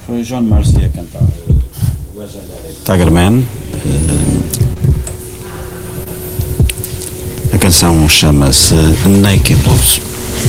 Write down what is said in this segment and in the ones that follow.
Foi John Marcy a cantar Tiger Man. A canção chama-se Naked Blues.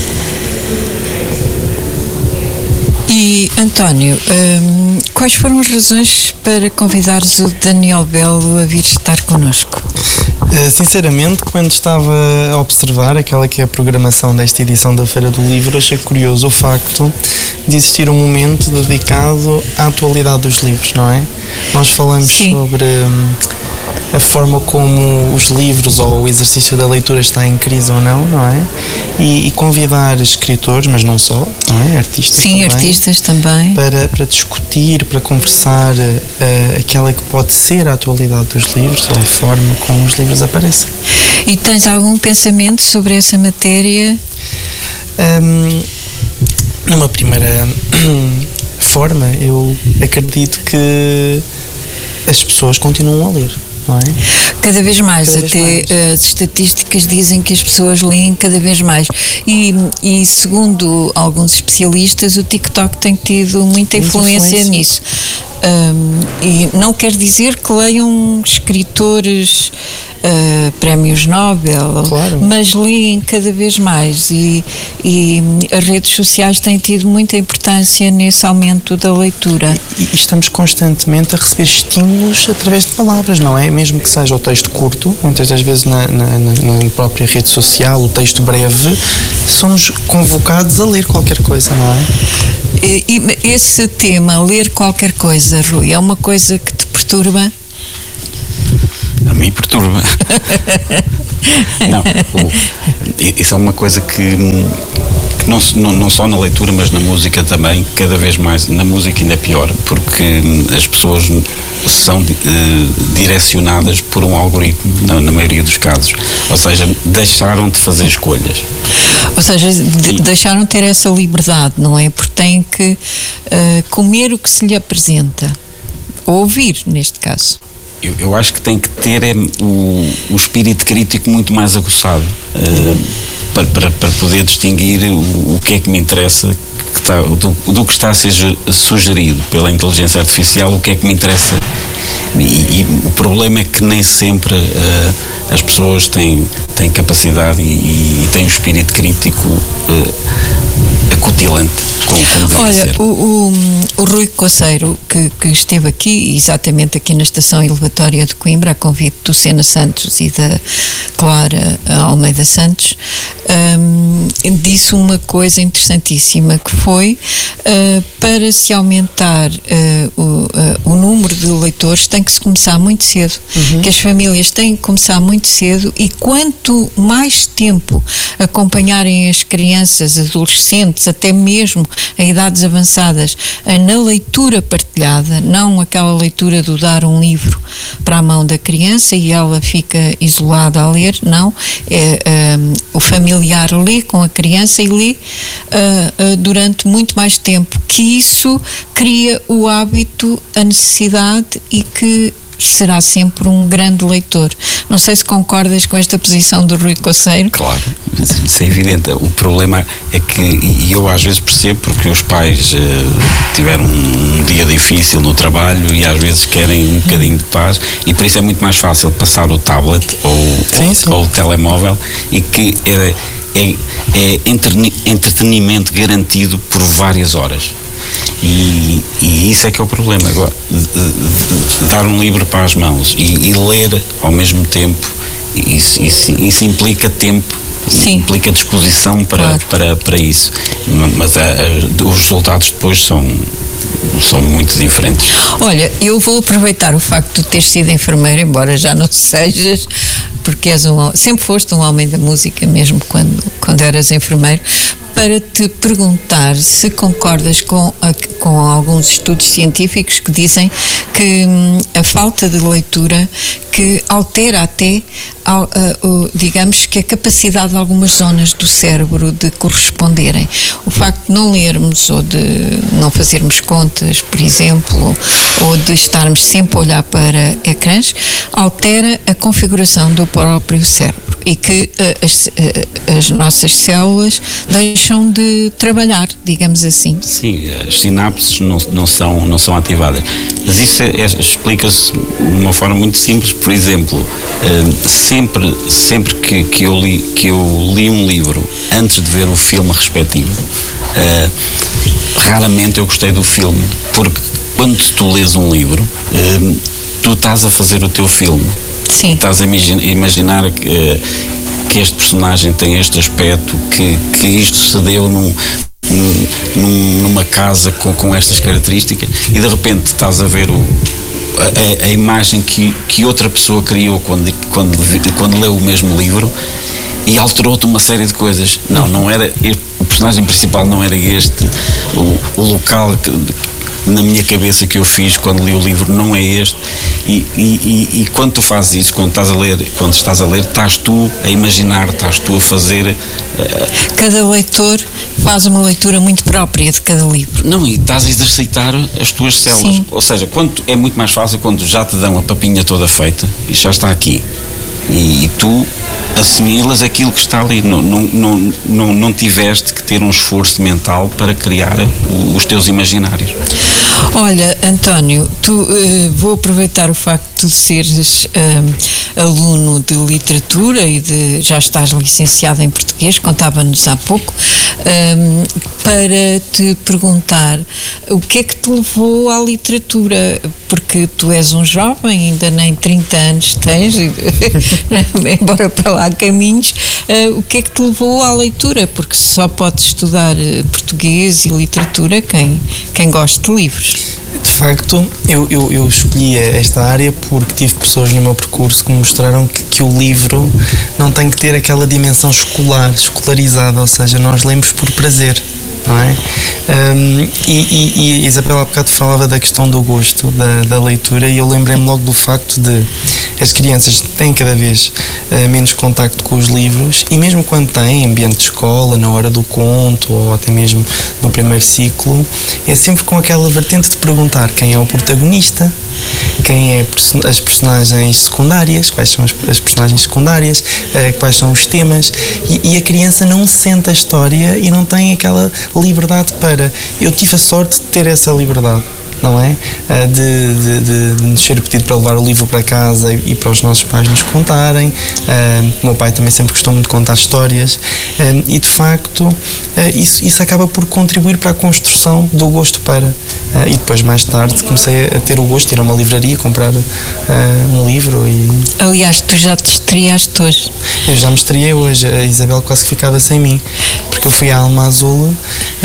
E, António, quais foram as razões para convidares o Daniel Belo a vir estar connosco? Sinceramente, quando estava a observar aquela que é a programação desta edição da Feira do Livro, achei curioso o facto de existir um momento dedicado à atualidade dos livros, não é? Nós falamos sobre a forma como os livros ou o exercício da leitura está em crise ou não, não é? E convidar escritores, mas não só, não é? Artistas também. Sim, artistas também. Para discutir, para conversar aquela que pode ser a atualidade dos livros ou a forma como os livros aparecem. E tens algum pensamento sobre essa matéria? Numa primeira forma, eu acredito que as pessoas continuam a ler. Não é? Cada vez mais, as estatísticas dizem que as pessoas leem cada vez mais e segundo alguns especialistas o TikTok tem tido muita influência nisso. E não quer dizer que leiam escritores prémios Nobel, claro, mas leem cada vez mais e as redes sociais têm tido muita importância nesse aumento da leitura. E estamos constantemente a receber estímulos através de palavras, não é? Mesmo que seja o texto curto, muitas das vezes na própria rede social, o texto breve, somos convocados a ler qualquer coisa, não é? E esse tema, ler qualquer coisa, Rui, é uma coisa que te perturba? A mim perturba. Não, isso é uma coisa que não só na leitura, mas na música também, cada vez mais, na música ainda é pior, porque as pessoas são direcionadas por um algoritmo, na maioria dos casos. Ou seja, deixaram de fazer escolhas. Ou seja, deixaram de ter essa liberdade, não é? Porque têm que comer o que se lhe apresenta. Ou ouvir, neste caso. Eu acho que tem que ter o espírito crítico muito mais aguçado para poder distinguir o que é que me interessa do que está a ser sugerido pela inteligência artificial, o que é que me interessa. E o problema é que nem sempre as pessoas têm capacidade e têm o espírito crítico acutilante. Olha, o Rui Coceiro, que esteve aqui, exatamente aqui na estação elevatória de Coimbra, a convite do Sena Santos e da Clara Almeida Santos, disse uma coisa interessantíssima, que foi para se aumentar o número de leitores tem que se começar muito cedo, que as famílias têm que começar muito cedo e quanto mais tempo acompanharem as crianças, adolescentes, até mesmo a idades avançadas, na leitura partilhada, não aquela leitura do dar um livro para a mão da criança e ela fica isolada a ler, não, o familiar lê com a criança e lê durante muito mais tempo, que isso cria o hábito, a necessidade e que será sempre um grande leitor. Não sei se concordas com esta posição do Rui Coceiro. Claro, isso é evidente. O problema é que, e eu às vezes percebo, porque os pais tiveram um dia difícil no trabalho e às vezes querem um bocadinho de paz e por isso é muito mais fácil passar o tablet ou o telemóvel e que é entretenimento garantido por várias horas. E isso é que é o problema agora, dar um livro para as mãos e ler ao mesmo tempo, isso implica tempo. Sim. Implica disposição para isso, mas os resultados depois são muito diferentes. Olha, eu vou aproveitar o facto de teres sido enfermeira, embora já não sejas, porque sempre foste um homem da música, mesmo quando eras enfermeiro, para te perguntar se concordas com alguns estudos científicos que dizem que a falta de leitura que altera até, digamos que a capacidade de algumas zonas do cérebro de corresponderem. O facto de não lermos ou de não fazermos contas, por exemplo, ou de estarmos sempre a olhar para ecrãs, altera a configuração do próprio cérebro e que as nossas células deixam de trabalhar, digamos assim. Sim, as sinapses não são ativadas. Mas isso explica-se de uma forma muito simples. Por exemplo, sempre que eu li um livro antes de ver o filme respectivo, raramente eu gostei do filme, porque quando tu lês um livro, tu estás a fazer o teu filme. Sim. Estás a imaginar que este personagem tem este aspecto, que isto se deu numa casa com estas características, e de repente estás a ver a imagem que outra pessoa criou quando leu o mesmo livro, e alterou-te uma série de coisas. Não era o personagem principal, não era este, o local na minha cabeça que eu fiz quando li o livro não é este, e quando tu fazes isso, quando estás a ler, estás tu a imaginar, estás tu a fazer. Cada leitor faz uma leitura muito própria de cada livro. Não, e estás a exercitar as tuas células. Sim. Ou seja, é muito mais fácil quando já te dão a papinha toda feita e já está aqui, e tu assimilas aquilo que está ali. Não tiveste que ter um esforço mental para criar os teus imaginários. Olha, António, vou aproveitar o facto de seres aluno de literatura e já estás licenciado em português, contava-nos há pouco, para te perguntar o que é que te levou à literatura, porque tu és um jovem, ainda nem 30 anos tens, embora para lá caminhos, o que é que te levou à leitura? Porque só pode estudar português e literatura quem gosta de livros. De facto, eu escolhi esta área porque tive pessoas no meu percurso que me mostraram que o livro não tem que ter aquela dimensão escolarizada, ou seja, nós lemos por prazer, não é? E Isabel há bocado falava da questão do gosto da leitura, e eu lembrei-me logo do facto de as crianças têm cada vez menos contacto com os livros, e mesmo quando têm ambiente de escola, na hora do conto ou até mesmo no primeiro ciclo, é sempre com aquela vertente de perguntar quem é o protagonista, quem é as personagens secundárias, quais são as personagens secundárias, quais são os temas, e a criança não sente a história e não tem aquela liberdade para... Eu tive a sorte de ter essa liberdade, não é? De nos ser pedido para levar o livro para casa e para os nossos pais nos contarem. O meu pai também sempre gostou muito de contar histórias, e de facto isso acaba por contribuir para a construção do gosto para. E depois, mais tarde, comecei a ter o gosto de ir a uma livraria, comprar um livro e... Aliás, tu já te estreaste hoje. Eu já me estreiei hoje. A Isabel quase que ficava sem mim, porque eu fui à Alma Azul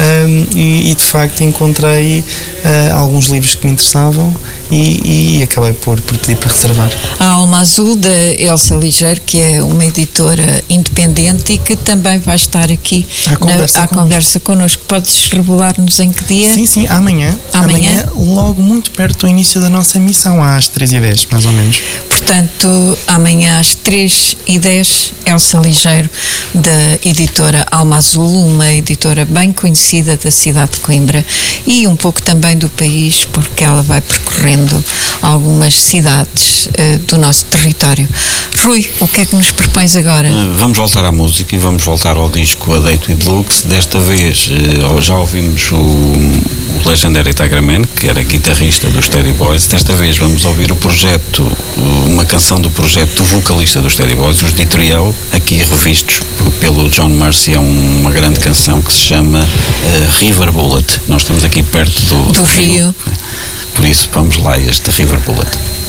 e de facto encontrei alguns livros que me interessavam e acabei por pedir para reservar. A Alma Azul, da Elsa Ligeiro, que é uma editora independente e que também vai estar aqui à conversa connosco. Podes revelar-nos em que dia? Sim, amanhã. Amanhã, logo muito perto do início da nossa emissão, às 3h10, mais ou menos. Portanto, amanhã às 3h10, Elsa Ligeiro, da editora Alma Azul, uma editora bem conhecida da cidade de Coimbra e um pouco também do país, porque ela vai percorrendo algumas cidades do nosso território. Rui, o que é que nos propões agora? Vamos voltar à música e vamos voltar ao disco A Date with Lux. Desta vez já ouvimos o Legendary Tiger Man, que era guitarrista dos Steady Boys. Desta vez vamos ouvir uma canção do projeto do vocalista dos Steady Boys, os Dithriel, aqui revistos pelo John Mercy. É uma grande canção que se chama River Bullet. Nós estamos aqui perto do Rio. Por isso vamos lá, este River Bullet.